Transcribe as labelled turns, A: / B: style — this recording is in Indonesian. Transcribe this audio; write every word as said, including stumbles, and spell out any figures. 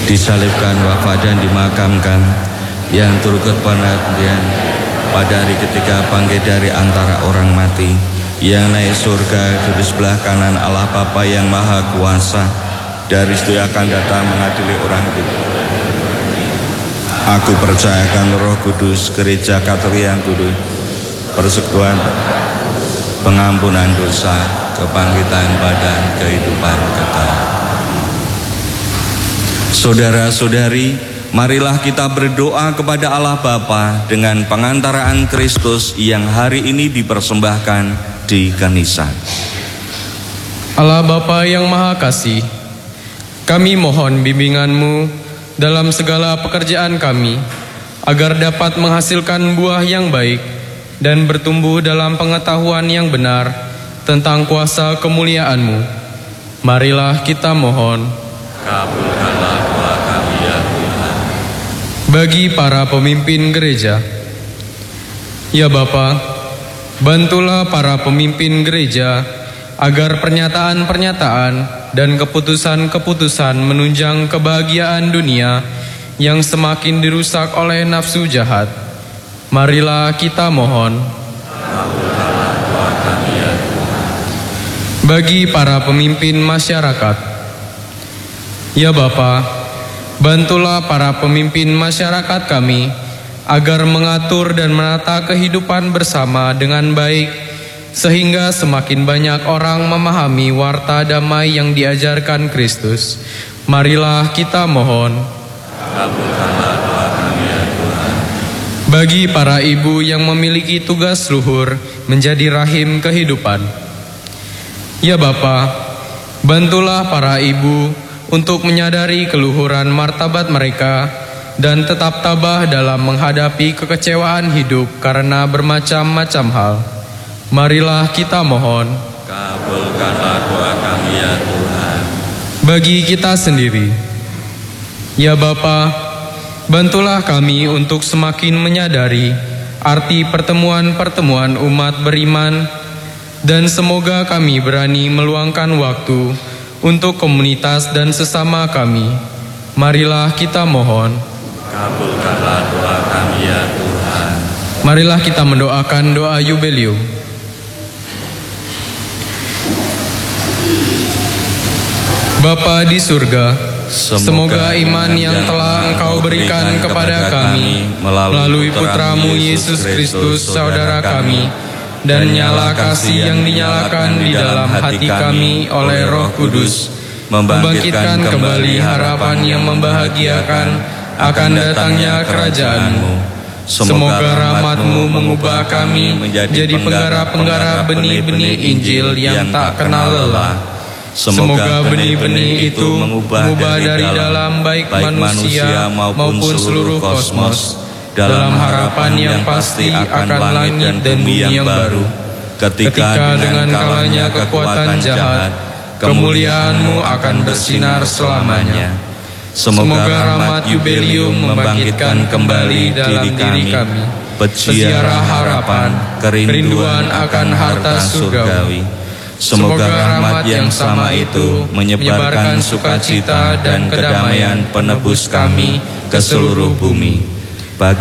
A: disalibkan, wafat dan dimakamkan, yang turut kemudian pada hari ketiga bangkit dari antara orang mati, yang naik surga duduk sebelah kanan Allah Bapa yang Maha Kuasa, dari situ akan datang mengadili orang hidup. Aku percayakan Roh Kudus, Gereja Katolik yang kudus, persekutuan, pengampunan dosa, kebangkitan badan, kehidupan kekal. Saudara-saudari, marilah kita berdoa kepada Allah Bapa dengan pengantaraan Kristus yang hari ini dipersembahkan di Kanisa.
B: Allah Bapa yang Maha Kasih, kami mohon bimbingan-Mu dalam segala pekerjaan kami, agar dapat menghasilkan buah yang baik dan bertumbuh dalam pengetahuan yang benar tentang kuasa kemuliaan-Mu. Marilah kita mohon.
A: Kabulkanlah doa kami ya Tuhan.
B: Bagi para pemimpin gereja, ya Bapa, bantulah para pemimpin gereja agar pernyataan-pernyataan dan keputusan-keputusan menunjang kebahagiaan dunia yang semakin dirusak oleh nafsu jahat. Marilah kita mohon. Bagi para pemimpin masyarakat, ya Bapa, bantulah para pemimpin masyarakat kami agar mengatur dan menata kehidupan bersama dengan baik, sehingga semakin banyak orang memahami warta damai yang diajarkan Kristus. Marilah kita mohon.
A: Kabulkanlah doa kami ya Tuhan.
B: Bagi para ibu yang memiliki tugas luhur menjadi rahim kehidupan, ya Bapa, bantulah para ibu untuk menyadari keluhuran martabat mereka dan tetap tabah dalam menghadapi kekecewaan hidup karena bermacam-macam hal. Marilah kita mohon.
A: Kabulkanlah doa kami ya Tuhan.
B: Bagi kita sendiri, ya Bapa, bantulah kami untuk semakin menyadari arti pertemuan-pertemuan umat beriman, dan semoga kami berani meluangkan waktu untuk komunitas dan sesama kami. Marilah kita mohon.
A: Kabulkanlah doa kami ya Tuhan.
B: Marilah kita mendoakan doa Yubelium. Bapa di surga, semoga iman yang telah Engkau berikan kepada kami melalui Putramu Yesus Kristus, Saudara kami, dan nyala kasih yang dinyalakan di dalam hati kami oleh Roh Kudus, membangkitkan kembali harapan yang membahagiakan akan datangnya kerajaan-Mu. Semoga rahmat-Mu mengubah kami menjadi penggarap-penggarap benih-benih Injil yang tak kenal lelah. Semoga benih-benih itu mengubah dari dalam baik manusia maupun seluruh kosmos, dalam harapan yang pasti akan langit dan bumi yang baru, ketika dengan kalanya kekuatan jahat, kemuliaan-Mu akan bersinar selamanya. Semoga rahmat Yubelium membangkitkan kembali dalam diri kami peziarah harapan, kerinduan akan harta surgawi. Semoga rahmat yang sama itu menyebarkan sukacita dan kedamaian penebus kami ke seluruh bumi.